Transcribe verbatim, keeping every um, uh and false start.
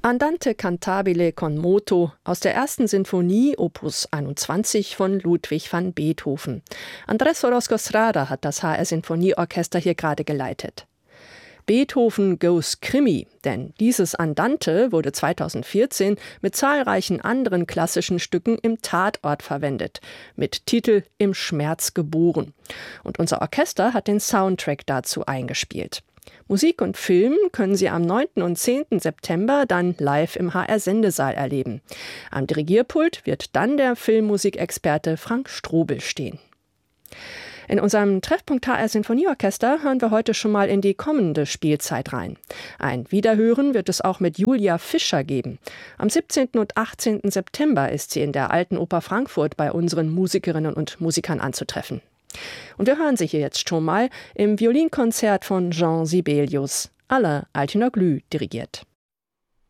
Andante cantabile con moto aus der ersten Sinfonie Opus einundzwanzig von Ludwig van Beethoven. Andrés Orozco Strada hat das H R Sinfonieorchester hier gerade geleitet. Beethoven goes Krimi, denn dieses Andante wurde zweitausendvierzehn mit zahlreichen anderen klassischen Stücken im Tatort verwendet, mit Titel Im Schmerz geboren. Und unser Orchester hat den Soundtrack dazu eingespielt. Musik und Film können Sie am neunten und zehnten September dann live im H R-Sendesaal erleben. Am Dirigierpult wird dann der Filmmusikexperte Frank Strobel stehen. In unserem Treffpunkt H R Sinfonieorchester hören wir heute schon mal in die kommende Spielzeit rein. Ein Wiederhören wird es auch mit Julia Fischer geben. Am siebzehnten und achtzehnten September ist sie in der Alten Oper Frankfurt bei unseren Musikerinnen und Musikern anzutreffen. Und wir hören sie hier jetzt schon mal im Violinkonzert von Jean Sibelius, à la Altinoglou dirigiert.